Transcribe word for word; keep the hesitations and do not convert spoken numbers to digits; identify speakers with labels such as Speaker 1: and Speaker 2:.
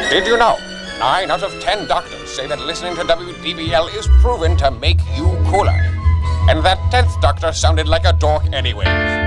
Speaker 1: Did you know? Nine out of ten doctors say that listening to W D B L is proven to make you cooler. And that tenth doctor sounded like a dork anyway.